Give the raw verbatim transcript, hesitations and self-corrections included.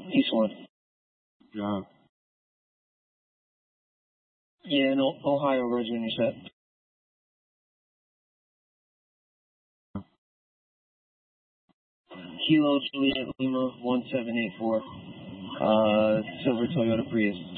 East one. Good job. Yeah, in Ohio, Virginia set. Kilo Juliet Lima one seven eight four. Uh, silver Toyota Prius.